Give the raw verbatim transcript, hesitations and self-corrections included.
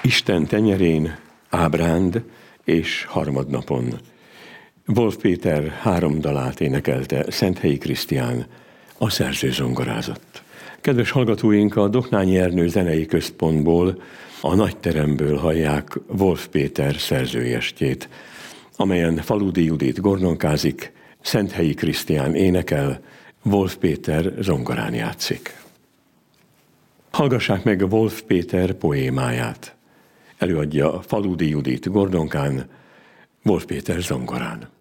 Isten tenyerén, ábránd és harmadnapon. Wolf Péter három dalát énekelte Szenthelyi Krisztián, a szerző zongorázott. Kedves hallgatóink, a Doknányi Ernő Zenei Központból, a nagyteremből hallják Wolf Péter szerzőjestjét, amelyen Faludi Judit gordonkázik, Szenthelyi Krisztián énekel, Wolf Péter zongorán játszik. Hallgassák meg Wolf Péter poémáját. Előadja Faludi Judit gordonkán, Wolf Péter zongorán.